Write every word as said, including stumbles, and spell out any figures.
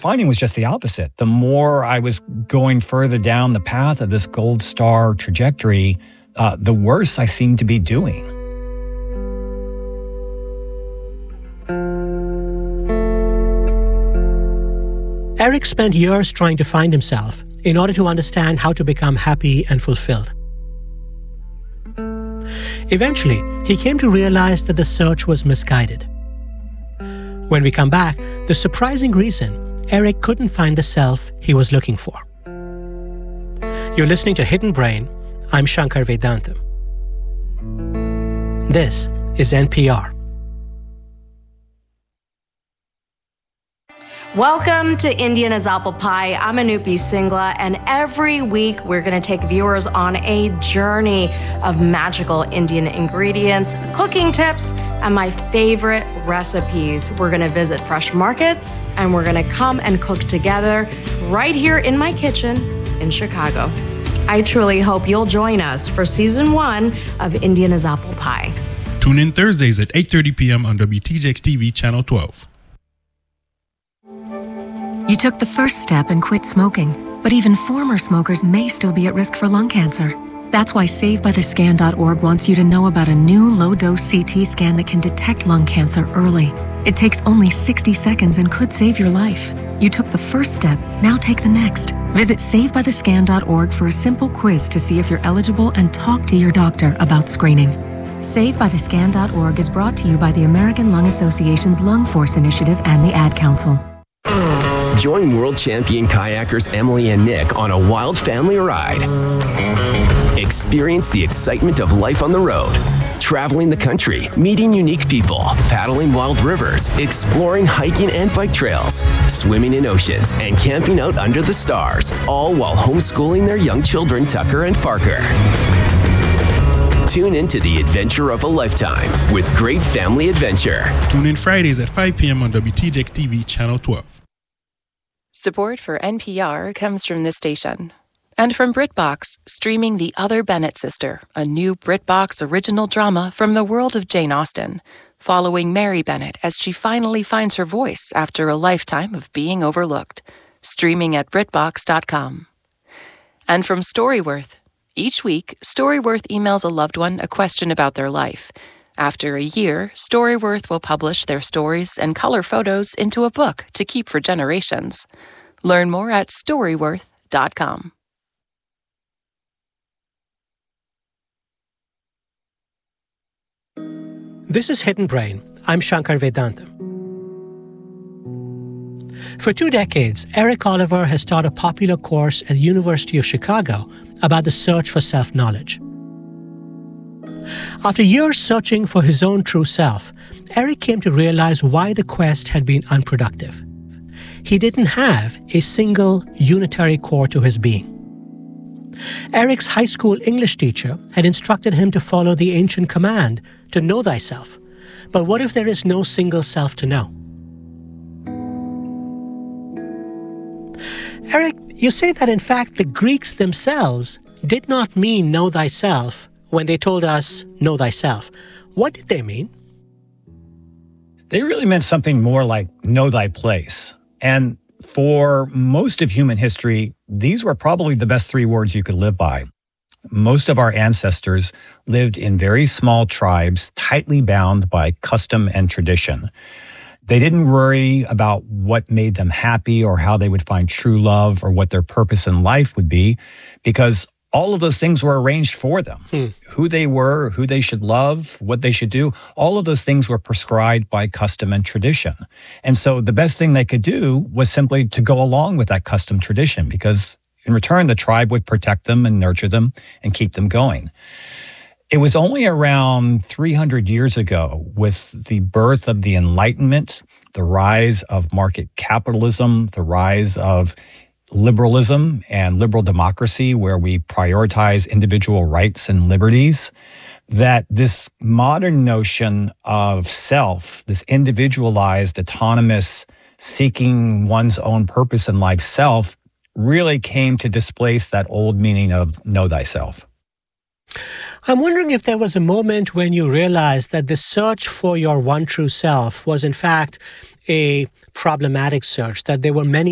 finding was just the opposite. The more I was going further down the path of this gold star trajectory, uh, the worse I seemed to be doing. Eric spent years trying to find himself in order to understand how to become happy and fulfilled. Eventually, he came to realize that the search was misguided. When we come back, the surprising reason Eric couldn't find the self he was looking for. You're listening to Hidden Brain. I'm Shankar Vedantam. This is N P R. Welcome to Indian as Apple Pie. I'm Anupi Singla, and every week we're going to take viewers on a journey of magical Indian ingredients, cooking tips, and my favorite recipes. We're going to visit fresh markets, and we're going to come and cook together right here in my kitchen in Chicago. I truly hope you'll join us for season one of Indian as Apple Pie. Tune in Thursdays at eight thirty p.m. on W T J X T V Channel twelve. You took the first step and quit smoking, but even former smokers may still be at risk for lung cancer. That's why save by the scan dot org wants you to know about a new low-dose C T scan that can detect lung cancer early. It takes only sixty seconds and could save your life. You took the first step, now take the next. Visit save by the scan dot org for a simple quiz to see if you're eligible and talk to your doctor about screening. save by the scan dot org is brought to you by the American Lung Association's Lung Force Initiative and the Ad Council. Join world champion kayakers Emily and Nick on a wild family ride. Experience the excitement of life on the road. Traveling the country, meeting unique people, paddling wild rivers, exploring hiking and bike trails, swimming in oceans, and camping out under the stars, all while homeschooling their young children Tucker and Parker. Tune into the adventure of a lifetime with great family adventure. Tune in Fridays at five p.m. on W T J X T V Channel twelve. Support for N P R comes from this station. And from BritBox, streaming The Other Bennett Sister, a new BritBox original drama from the world of Jane Austen, following Mary Bennett as she finally finds her voice after a lifetime of being overlooked. Streaming at Brit Box dot com. And from Storyworth, each week, Storyworth emails a loved one a question about their life. After a year, Storyworth will publish their stories and color photos into a book to keep for generations. Learn more at Storyworth dot com. This is Hidden Brain. I'm Shankar Vedantam. For two decades, Eric Oliver has taught a popular course at the University of Chicago about the search for self-knowledge. After years searching for his own true self, Eric came to realize why the quest had been unproductive. He didn't have a single unitary core to his being. Eric's high school English teacher had instructed him to follow the ancient command to know thyself. But what if there is no single self to know? Eric, you say that in fact the Greeks themselves did not mean know thyself when they told us know thyself. What did they mean? They really meant something more like know thy place. And for most of human history, these were probably the best three words you could live by. Most of our ancestors lived in very small tribes, tightly bound by custom and tradition. They didn't worry about what made them happy or how they would find true love or what their purpose in life would be, because all of those things were arranged for them. Hmm. Who they were, who they should love, what they should do, all of those things were prescribed by custom and tradition. And so the best thing they could do was simply to go along with that custom tradition, because in return, the tribe would protect them and nurture them and keep them going. It was only around three hundred years ago, with the birth of the Enlightenment, the rise of market capitalism, the rise of liberalism and liberal democracy, where we prioritize individual rights and liberties, that this modern notion of self, this individualized, autonomous, seeking one's own purpose in life self, really came to displace that old meaning of know thyself. I'm wondering if there was a moment when you realized that the search for your one true self was in fact a problematic search, that there were many